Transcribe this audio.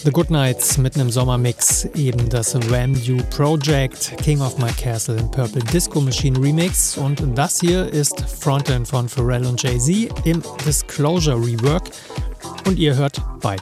The Goodnights mitten im Sommermix, eben das Wham-You Project, King of My Castle in Purple Disco Machine Remix und das hier ist Frontend von Pharrell und Jay-Z im Disclosure Rework und ihr hört bei